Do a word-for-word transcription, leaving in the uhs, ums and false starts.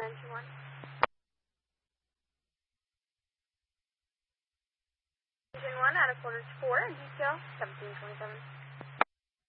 Engine one. Engine one out of quarters four, detail seventeen twenty-seven.